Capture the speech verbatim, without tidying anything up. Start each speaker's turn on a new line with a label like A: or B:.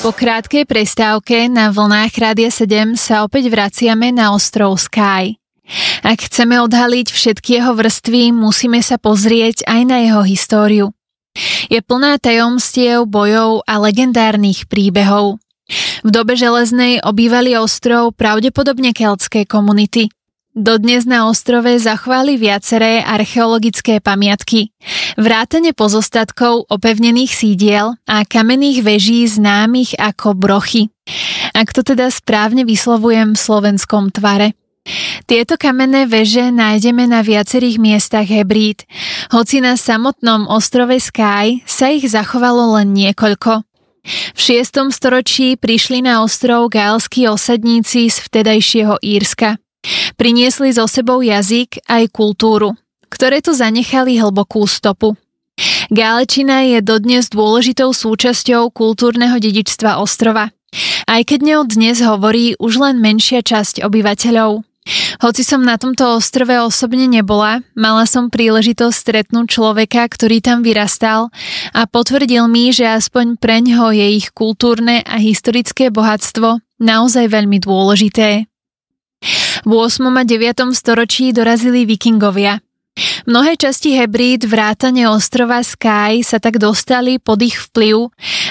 A: Po krátkej prestávke na vlnách Rádia sedem sa opäť vraciame na ostrov Skye. Ak chceme odhaliť všetky jeho vrstvy, musíme sa pozrieť aj na jeho históriu. Je plná tajomstiev, bojov a legendárnych príbehov. V dobe železnej obývali ostrov pravdepodobne keltské komunity. Dodnes na ostrove zachovali viaceré archeologické pamiatky, vrátane pozostatkov opevnených sídiel a kamenných veží známych ako brochy. Ak to teda správne vyslovujem v slovenskom tvare. Tieto kamenné veže nájdeme na viacerých miestach Hebride, hoci na samotnom ostrove Skye sa ich zachovalo len niekoľko. V šiestom storočí prišli na ostrov gaelskí osadníci z vtedajšieho Írska. Priniesli so sebou jazyk aj kultúru, ktoré tu zanechali hlbokú stopu. Gálečina je dodnes dôležitou súčasťou kultúrneho dedičstva ostrova, aj keď ňou dnes hovorí už len menšia časť obyvateľov. Hoci som na tomto ostrove osobne nebola, mala som príležitosť stretnúť človeka, ktorý tam vyrastal a potvrdil mi, že aspoň preňho je ich kultúrne a historické bohatstvo naozaj veľmi dôležité. V ôsmom a deviatom storočí dorazili vikingovia. Mnohé časti Hebride vrátane ostrova Skye sa tak dostali pod ich vplyv